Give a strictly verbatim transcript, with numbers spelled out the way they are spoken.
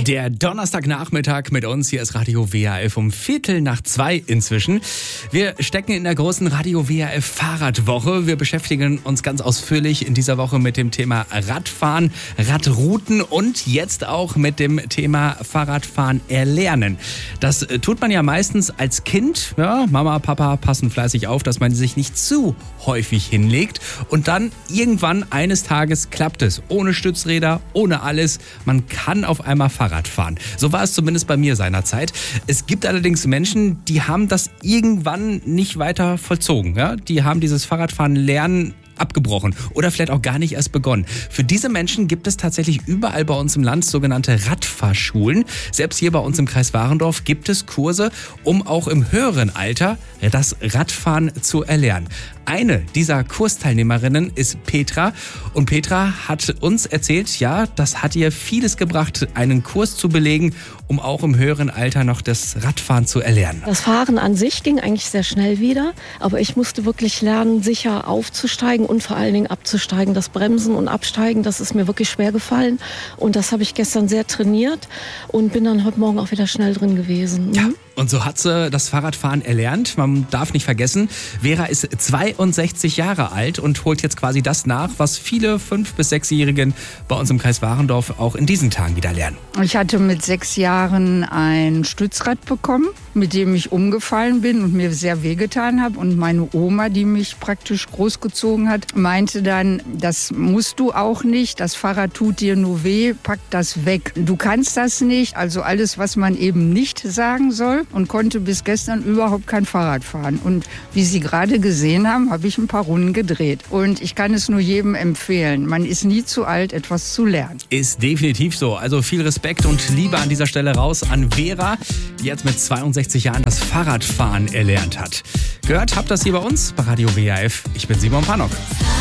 Der Donnerstagnachmittag mit uns, hier ist Radio W H F um Viertel nach zwei inzwischen. Wir stecken in der großen Radio W H F Fahrradwoche. Wir beschäftigen uns ganz ausführlich in dieser Woche mit dem Thema Radfahren, Radrouten und jetzt auch mit dem Thema Fahrradfahren erlernen. Das tut man ja meistens als Kind. Ja, Mama, Papa passen fleißig auf, dass man sich nicht zu häufig hinlegt. Und dann irgendwann eines Tages klappt es. Ohne Stützräder, ohne alles. Man kann auf einmal Fahrrad fahren. So war es zumindest bei mir seinerzeit. Es gibt allerdings Menschen, die haben das irgendwann nicht weiter vollzogen. Ja? Die haben dieses Fahrradfahren lernen abgebrochen oder vielleicht auch gar nicht erst begonnen. Für diese Menschen gibt es tatsächlich überall bei uns im Land sogenannte Radfahrschulen. Selbst hier bei uns im Kreis Warendorf gibt es Kurse, um auch im höheren Alter das Radfahren zu erlernen. Eine dieser Kursteilnehmerinnen ist Petra und Petra hat uns erzählt, ja, das hat ihr vieles gebracht, einen Kurs zu belegen, um auch im höheren Alter noch das Radfahren zu erlernen. Das Fahren an sich ging eigentlich sehr schnell wieder, aber ich musste wirklich lernen, sicher aufzusteigen und vor allen Dingen abzusteigen. Das Bremsen und Absteigen, das ist mir wirklich schwer gefallen und das habe ich gestern sehr trainiert und bin dann heute Morgen auch wieder schnell drin gewesen. Ja. Und so hat sie das Fahrradfahren erlernt. Man darf nicht vergessen, Vera ist zweiundsechzig Jahre alt und holt jetzt quasi das nach, was viele fünf- bis sechsjährigen bei uns im Kreis Warendorf auch in diesen Tagen wieder lernen. Ich hatte mit sechs Jahren ein Stützrad bekommen, mit dem ich umgefallen bin und mir sehr wehgetan habe. Und meine Oma, die mich praktisch großgezogen hat, meinte dann, das musst du auch nicht, das Fahrrad tut dir nur weh, pack das weg. Du kannst das nicht, also alles, was man eben nicht sagen soll. Und konnte bis gestern überhaupt kein Fahrrad fahren. Und wie Sie gerade gesehen haben, habe ich ein paar Runden gedreht. Und ich kann es nur jedem empfehlen. Man ist nie zu alt, etwas zu lernen. Ist definitiv so. Also viel Respekt und Liebe an dieser Stelle raus an Vera, die jetzt mit zweiundsechzig Jahren das Fahrradfahren erlernt hat. Gehört habt das hier bei uns bei Radio W H F. Ich bin Simon Pannock.